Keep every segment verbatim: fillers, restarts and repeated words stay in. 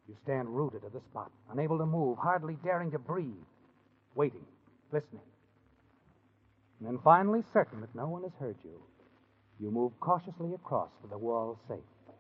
You stand rooted at the spot, unable to move, hardly daring to breathe, waiting, listening. And then finally, certain that no one has heard you, you move cautiously across to the wall safe.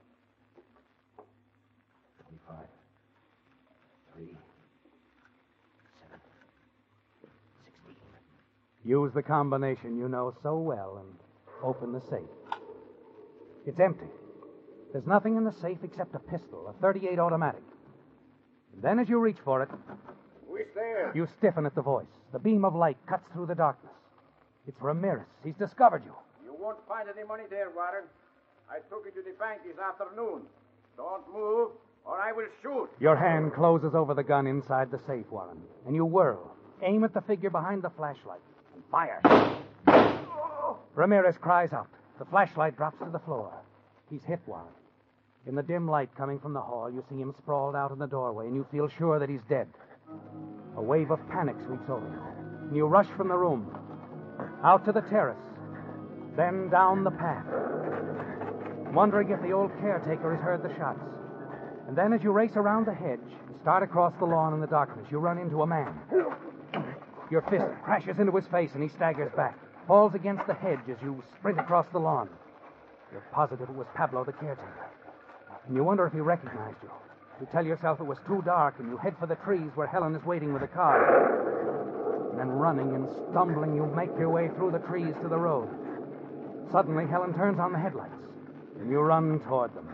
Twenty-five. Three. Seven. Sixteen. Use the combination you know so well and open the safe. It's empty. There's nothing in the safe except a pistol, a thirty-eight automatic. And then as you reach for it, Who is there? you stiffen at the voice. The beam of light cuts through the darkness. It's Ramirez. He's discovered you. You won't find any money there, Warren. I took it to the bank this afternoon. Don't move, or I will shoot. Your hand closes over the gun inside the safe, Warren, and you whirl, aim at the figure behind the flashlight, and fire. Ramirez cries out. The flashlight drops to the floor. He's hit, Warren. In the dim light coming from the hall, you see him sprawled out in the doorway, and you feel sure that he's dead. A wave of panic sweeps over you, and you rush from the room, out to the terrace, then down the path, wondering if the old caretaker has heard the shots. And then as you race around the hedge and start across the lawn in the darkness, you run into a man. Your fist crashes into his face, and he staggers back, falls against the hedge as you sprint across the lawn. You're positive it was Pablo, the caretaker. And you wonder if he recognized you. You tell yourself it was too dark, and you head for the trees where Helen is waiting with a car. And then running and stumbling, you make your way through the trees to the road. Suddenly, Helen turns on the headlights, and you run toward them.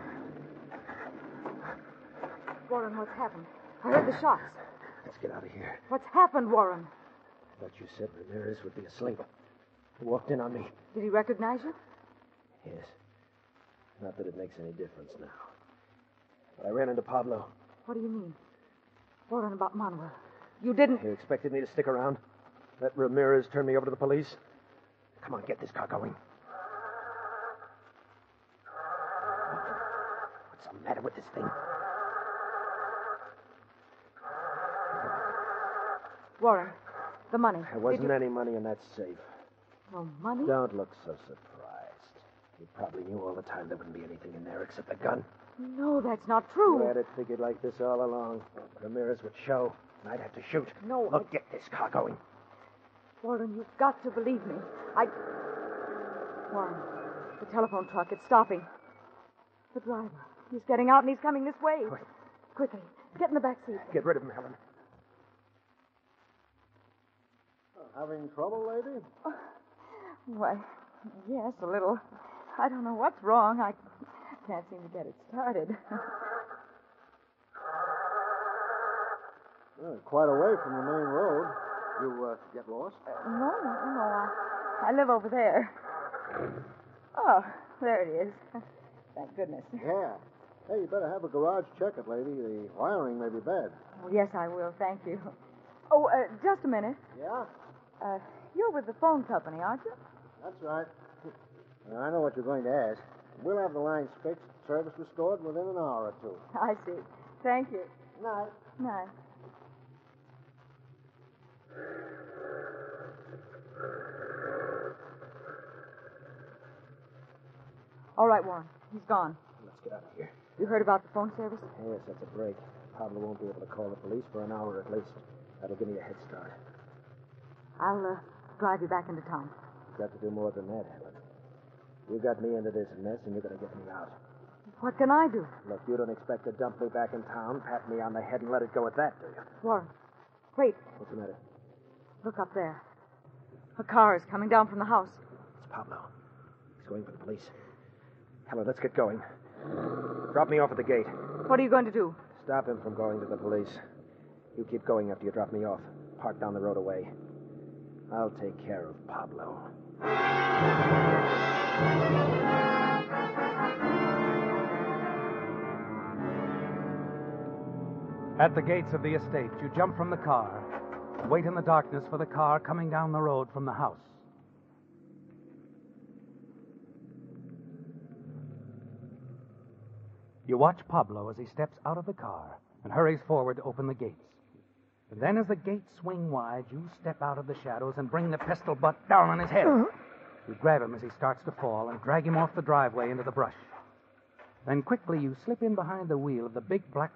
Warren, what's happened? I heard the shots. Let's get out of here. What's happened, Warren? I thought you said Ramirez would be asleep. He walked in on me. Did he recognize you? Yes. Not that it makes any difference now. But I ran into Pablo. What do you mean? Warren, about Manuel. You didn't... You expected me to stick around? Let Ramirez turn me over to the police? Come on, get this car going. What's the matter with this thing? Warren, the money. There wasn't Did you... any money in that safe. No money? Don't look so surprised. You probably knew all the time there wouldn't be anything in there except the gun. No, that's not true. You had it figured like this all along. Ramirez would show, and I'd have to shoot. No, Look, get this car going. Warren, you've got to believe me. I... Warren, the telephone truck, it's stopping. The driver, he's getting out and he's coming this way. Wait. Quickly, get in the back seat. Get rid of him, Helen. Having trouble, lady? Oh, why, yes, a little. I don't know what's wrong. I can't seem to get it started. Well, quite away from the main road. You uh, get lost? Uh, no, no, no. I, I live over there. Oh, there it is. Thank goodness. Yeah. Hey, you better have a garage check it, lady. The wiring may be bad. Oh, yes, I will. Thank you. Oh, uh, just a minute. Yeah? Uh, you're with the phone company, aren't you? That's right. Now, I know what you're going to ask. We'll have the lines fixed, service restored within an hour or two. I see. Thank you. Night. Night. All right, Warren. He's gone. Let's get out of here. You heard about the phone service? Yes, that's a break. Pablo won't be able to call the police for an hour at least. That'll give me a head start. I'll uh, drive you back into town. Got to do more than that, Helen. You got me into this mess, and you're going to get me out. What can I do? Look, you don't expect to dump me back in town, pat me on the head, and let it go at that, do you? Warren, wait. What's the matter? Look up there. A car is coming down from the house. It's Pablo. He's going for the police. Helen, let's get going. Drop me off at the gate. What are you going to do? Stop him from going to the police. You keep going after you drop me off. Park down the road away. I'll take care of Pablo. At the gates of the estate, you jump from the car and wait in the darkness for the car coming down the road from the house. You watch Pablo as he steps out of the car and hurries forward to open the gates. And then as the gates swing wide, you step out of the shadows and bring the pistol butt down on his head. You grab him as he starts to fall and drag him off the driveway into the brush. Then quickly you slip in behind the wheel of the big black